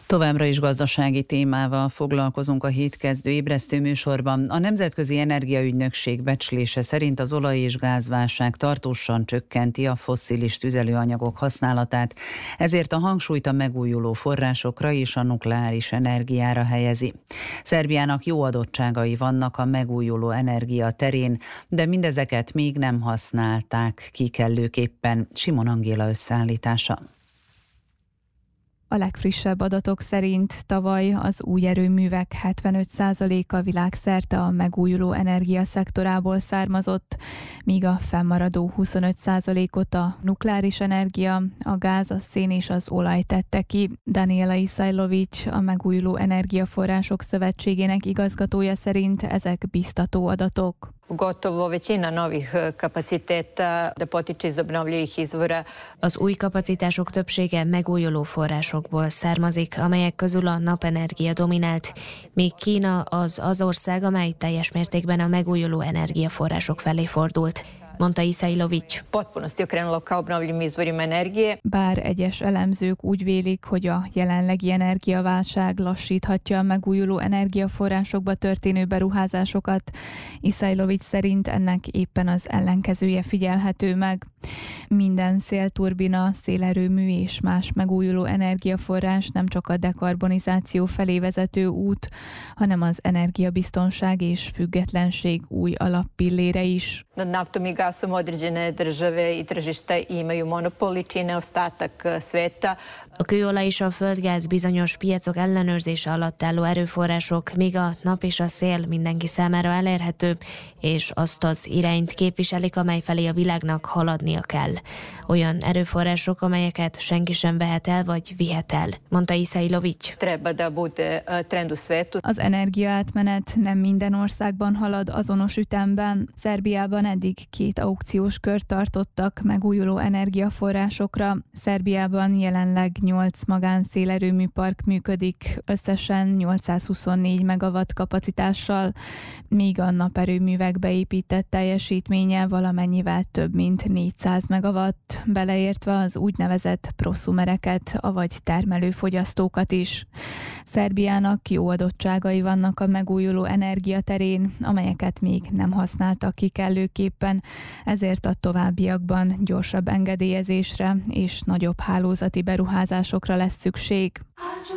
Továbbra is gazdasági témával foglalkozunk a hétkezdő ébresztő műsorban. A Nemzetközi Energiaügynökség becslése szerint az olaj- és gázválság tartósan csökkenti a fosszilis tüzelőanyagok használatát, ezért a hangsúlyt a megújuló forrásokra és a nukleáris energiára helyezi. Szerbiának jó adottságai vannak a megújuló energia terén, de mindezeket még nem használták ki kellőképpen. Simon Angéla összeállítása. A legfrissebb adatok szerint tavaly az új erőművek 75%-a világszerte a megújuló energia szektorából származott, míg a fennmaradó 25%-ot a nukleáris energia, a gáz, a szén és az olaj tette ki. Daniela Isailović, a Megújuló Energiaforrások Szövetségének igazgatója szerint ezek biztató adatok. Gotovo većina novih kapaciteta da potiče iz obnovljivih izvora. Az új kapacitások többsége megújuló forrásokból származik, amelyek közül a napenergia dominált, míg Kína az ország, amely teljes mértékben a megújuló energiaforrások felé fordult, mondta Isailović. Potpunosti okrenulo ka obnovljivim izvorima energije. Bár egyes elemzők úgy vélik, hogy a jelenlegi energiaválság lassíthatja a megújuló energiaforrásokba történő beruházásokat, Isailović szerint ennek éppen az ellenkezője figyelhető meg. Minden szélturbina, szélerőmű és más megújuló energiaforrás nem csak a dekarbonizáció felé vezető út, hanem az energiabiztonság és függetlenség új alappillére is. Nad naftom i gasom određene države i tržišta imaju monopol i čine ostatak sveta. A kőolaj és a földgáz bizonyos piacok ellenőrzése alatt álló erőforrások, míg a nap és a szél mindenki számára elérhető, és azt az irányt képviselik, amely felé a világnak haladnia kell. Olyan erőforrások, amelyeket senki sem vehet el vagy vihet el, mondta Isailović. Treba da bude trend u svetu. Az energiaátmenet nem minden országban halad azonos ütemben. Szerbiában eddig 2 aukciós kört tartottak megújuló energiaforrásokra. Szerbiában jelenleg 8 magánszélerőműpark működik, összesen 824 megawatt kapacitással, míg a naperőművek beépített teljesítménye valamennyivel több mint 400 megawatt, beleértve az úgynevezett proszumereket, avagy termelőfogyasztókat is. Szerbiának jó adottságai vannak a megújuló energia terén, amelyeket még nem használtak ki kellőképpen, ezért a továbbiakban gyorsabb engedélyezésre és nagyobb hálózati beruházásokra lesz szükség.